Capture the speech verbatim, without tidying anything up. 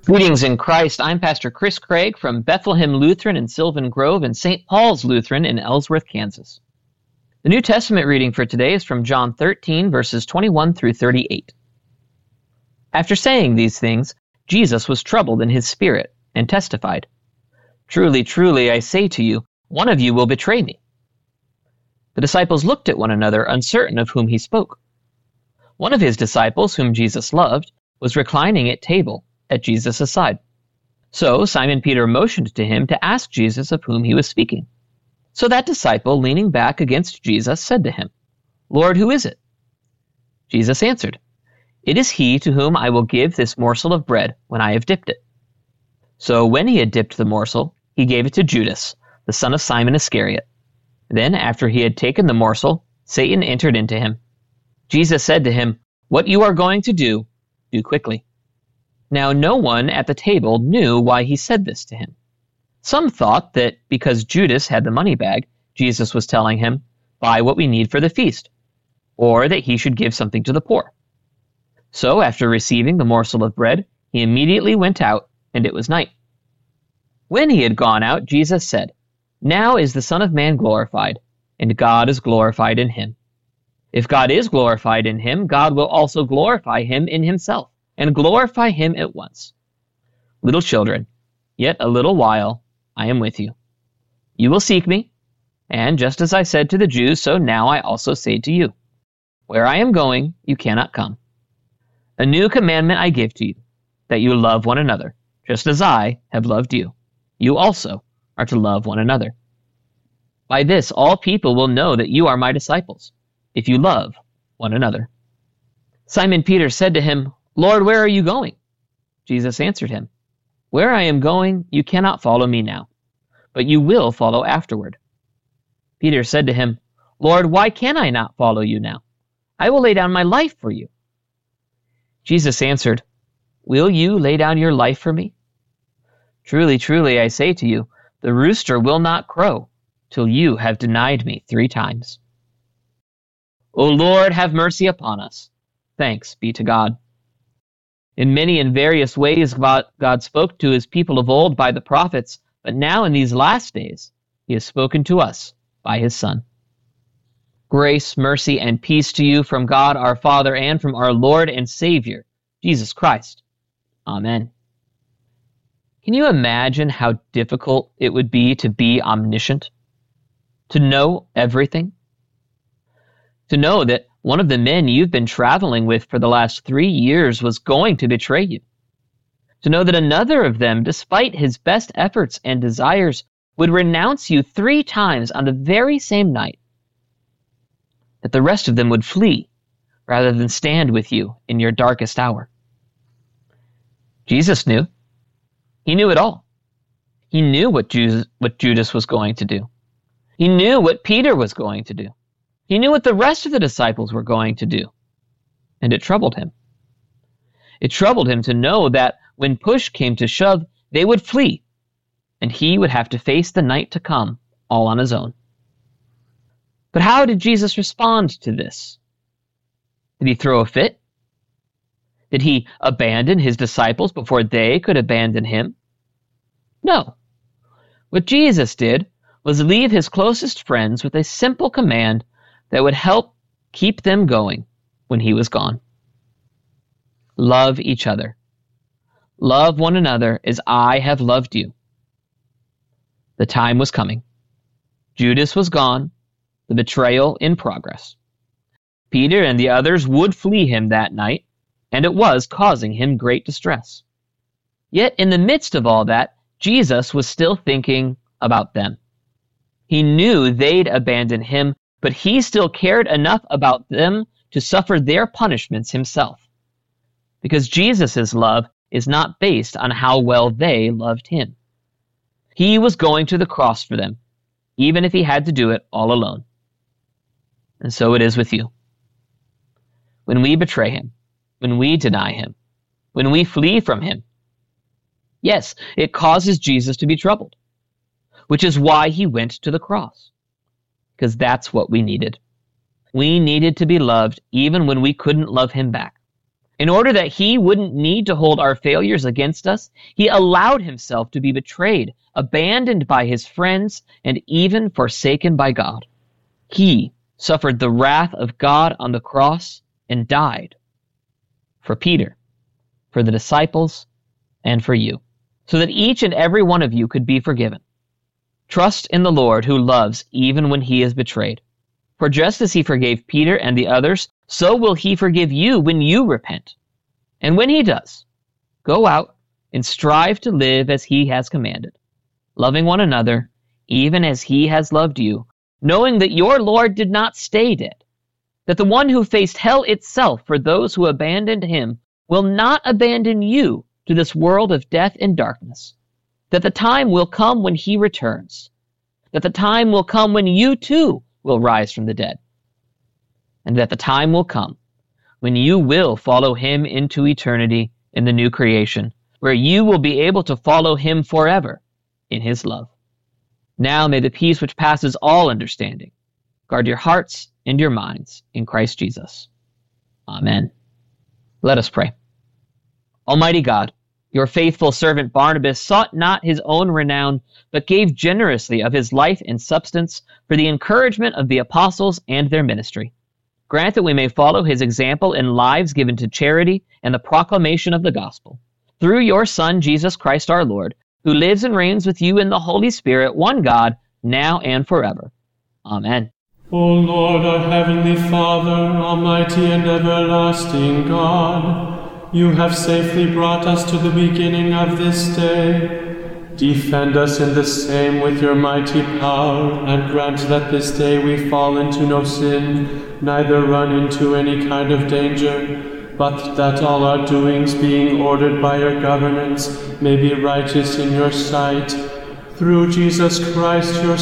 Greetings in Christ. I'm Pastor Chris Craig from Bethlehem Lutheran in Sylvan Grove and Saint Paul's Lutheran in Ellsworth, Kansas. The New Testament reading for today is from John thirteen, verses twenty-one through thirty-eight. After saying these things, Jesus was troubled in his spirit and testified, "Truly, truly, I say to you, one of you will betray me." The disciples looked at one another, uncertain of whom he spoke. One of his disciples, whom Jesus loved, was reclining at table at Jesus' side. So Simon Peter motioned to him to ask Jesus of whom he was speaking. So that disciple, leaning back against Jesus, said to him, "Lord, who is it?" Jesus answered, "It is he to whom I will give this morsel of bread when I have dipped it." So when he had dipped the morsel, he gave it to Judas, the son of Simon Iscariot. Then, after he had taken the morsel, Satan entered into him. Jesus said to him, "What you are going to do, do quickly." Now no one at the table knew why he said this to him. Some thought that because Judas had the money bag, Jesus was telling him, "Buy what we need for the feast," or that he should give something to the poor. So after receiving the morsel of bread, he immediately went out, and it was night. When he had gone out, Jesus said, "Now is the Son of Man glorified, and God is glorified in him. If God is glorified in him, God will also glorify him in himself, and glorify him at once. Little children, yet a little while I am with you. You will seek me, and just as I said to the Jews, so now I also say to you, where I am going, you cannot come. A new commandment I give to you, that you love one another, just as I have loved you. You also are to love one another. By this all people will know that you are my disciples, if you love one another." Simon Peter said to him, "Lord, where are you going?" Jesus answered him, "Where I am going, you cannot follow me now, but you will follow afterward." Peter said to him, "Lord, why can I not follow you now? I will lay down my life for you." Jesus answered, "Will you lay down your life for me? Truly, truly, I say to you, the rooster will not crow till you have denied me three times." O Lord, have mercy upon us. Thanks be to God. In many and various ways God spoke to his people of old by the prophets, but now in these last days he has spoken to us by his Son. Grace, mercy, and peace to you from God our Father and from our Lord and Savior, Jesus Christ. Amen. Can you imagine how difficult it would be to be omniscient? To know everything? To know that one of the men you've been traveling with for the last three years was going to betray you. To know that another of them, despite his best efforts and desires, would renounce you three times on the very same night. That the rest of them would flee rather than stand with you in your darkest hour. Jesus knew. He knew it all. He knew what Judas, what Judas was going to do. He knew what Peter was going to do. He knew what the rest of the disciples were going to do, and it troubled him. It troubled him to know that when push came to shove, they would flee, and he would have to face the night to come all on his own. But how did Jesus respond to this? Did he throw a fit? Did he abandon his disciples before they could abandon him? No. What Jesus did was leave his closest friends with a simple command that would help keep them going when he was gone. Love each other. Love one another as I have loved you. The time was coming. Judas was gone, the betrayal in progress. Peter and the others would flee him that night, and it was causing him great distress. Yet in the midst of all that, Jesus was still thinking about them. He knew they'd abandon him, but he still cared enough about them to suffer their punishments himself. Because Jesus' love is not based on how well they loved him. He was going to the cross for them, even if he had to do it all alone. And so it is with you. When we betray him, when we deny him, when we flee from him, yes, it causes Jesus to be troubled, which is why he went to the cross. Because that's what we needed. We needed to be loved even when we couldn't love him back. In order that he wouldn't need to hold our failures against us, he allowed himself to be betrayed, abandoned by his friends, and even forsaken by God. He suffered the wrath of God on the cross and died for Peter, for the disciples, and for you, so that each and every one of you could be forgiven. Trust in the Lord who loves even when he is betrayed. For just as he forgave Peter and the others, so will he forgive you when you repent. And when he does, go out and strive to live as he has commanded, loving one another, even as he has loved you, knowing that your Lord did not stay dead, that the one who faced hell itself for those who abandoned him will not abandon you to this world of death and darkness, that the time will come when he returns, that the time will come when you too will rise from the dead, and that the time will come when you will follow him into eternity in the new creation, where you will be able to follow him forever in his love. Now may the peace which passes all understanding guard your hearts and your minds in Christ Jesus. Amen. Let us pray. Almighty God, your faithful servant Barnabas sought not his own renown, but gave generously of his life and substance for the encouragement of the apostles and their ministry. Grant that we may follow his example in lives given to charity and the proclamation of the gospel. Through your Son, Jesus Christ our Lord, who lives and reigns with you in the Holy Spirit, one God, now and forever. Amen. O Lord, our heavenly Father, almighty and everlasting God, you have safely brought us to the beginning of this day. Defend us in the same with your mighty power, and grant that this day we fall into no sin, neither run into any kind of danger, but that all our doings, being ordered by your governance, may be righteous in your sight. Through Jesus Christ, your